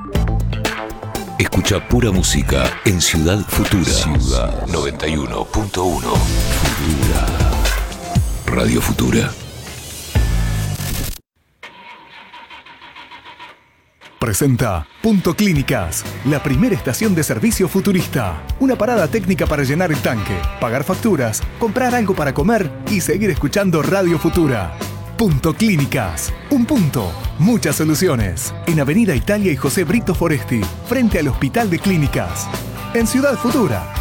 Escucha pura música en Ciudad Futura. Ciudad 91.1. Futura. Radio Futura. Presenta Punto Clínicas, la primera estación de servicio futurista. Una parada técnica para llenar el tanque, pagar facturas, comprar algo para comer y seguir escuchando Radio Futura. Punto Clínicas. Un punto, muchas soluciones. En Avenida Italia y José Brito Foresti, frente al Hospital de Clínicas. En Ciudad Futura.